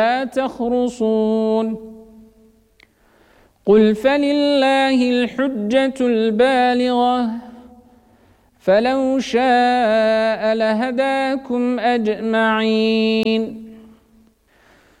تخرصون قل فلله الحجة البالغة فلو شاء لهداكم أجمعين